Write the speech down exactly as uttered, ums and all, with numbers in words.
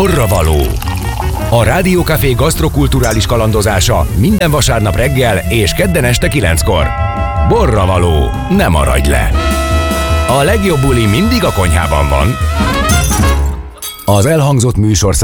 Borravaló. A Rádiókafé gasztrokulturális kalandozása minden vasárnap reggel és kedden este kilenckor. Borravaló. Ne maradj le! A legjobb buli mindig a konyhában van. Az elhangzott műsorszám